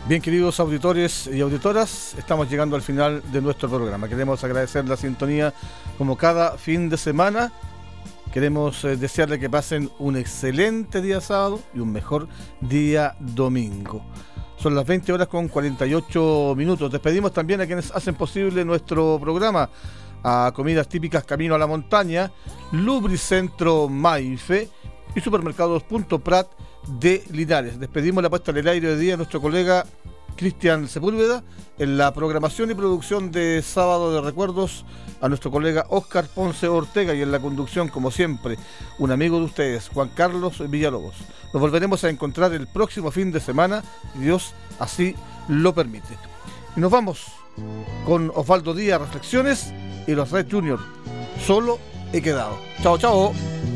Bien, queridos auditores y auditoras, estamos llegando al final de nuestro programa. Queremos agradecer la sintonía como cada fin de semana. Queremos desearle que pasen un excelente día sábado y un mejor día domingo. Son las 20 horas con 48 minutos. Despedimos también a quienes hacen posible nuestro programa. A Comidas Típicas Camino a la Montaña, Lubricentro Maife y Supermercados Punto Prat de Linares. Despedimos la puesta en el aire de día a nuestro colega Cristian Sepúlveda, en la programación y producción de Sábado de Recuerdos a nuestro colega Óscar Ponce Ortega, y en la conducción, como siempre, un amigo de ustedes, Juan Carlos Villalobos. Nos volveremos a encontrar el próximo fin de semana, si Dios así lo permite. Y nos vamos con Osvaldo Díaz, Reflexiones, y los Red Junior. Solo he quedado. Chao, chao.